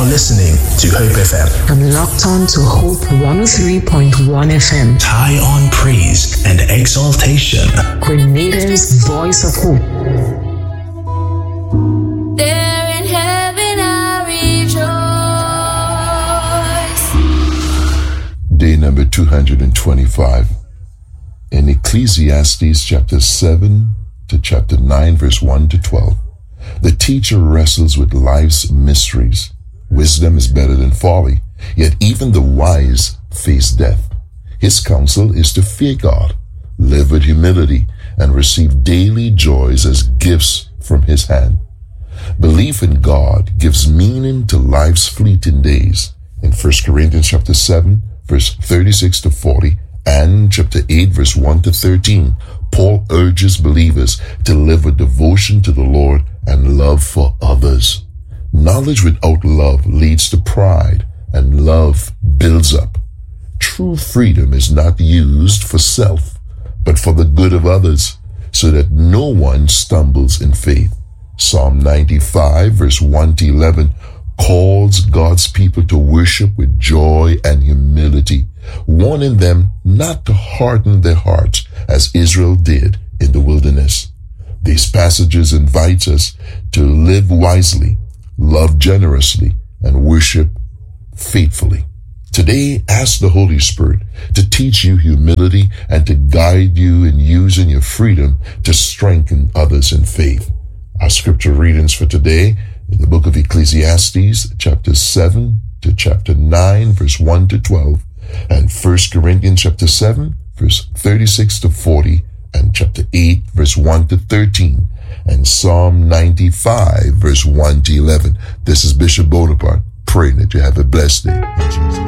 listening to Hope FM. I'm locked on to Hope 103.1 FM. High on praise and exaltation. Grenada's voice of hope. There in heaven I rejoice. Day number 225. In Ecclesiastes chapter 7 to chapter 9, verse 1 to 12. The teacher wrestles with life's mysteries. Wisdom is better than folly, yet even the wise face death. His counsel is to fear God, live with humility, and receive daily joys as gifts from his hand. Belief in God gives meaning to life's fleeting days. In 1 Corinthians chapter 7, verse 36 to 40, and chapter 8, verse 1 to 13, Paul urges believers to live with devotion to the Lord and love for others. Knowledge without love leads to pride, and love builds up. True freedom is not used for self, but for the good of others, so that no one stumbles in faith. Psalm 95, verse 1 to 11, calls God's people to worship with joy and humility, warning them not to harden their hearts as Israel did in the wilderness. These passages invite us to live wisely, love generously, and worship faithfully. Today, ask the Holy Spirit to teach you humility and to guide you in using your freedom to strengthen others in faith. Our scripture readings for today in the book of Ecclesiastes, chapter 7 to chapter 9, verse 1 to 12, and 1 Corinthians chapter 7, verse 36 to 40, and chapter 8, verse 1 to 13, and Psalm 95, verse 1 to 11. This is Bishop Bonaparte, praying that you have a blessed day in Jesus.